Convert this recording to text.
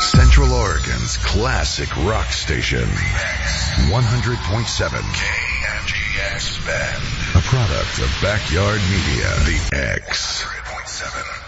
Central Oregon's classic rock station. 100.7 KNGX Bend. A product of Backyard Media. The X. 100.7.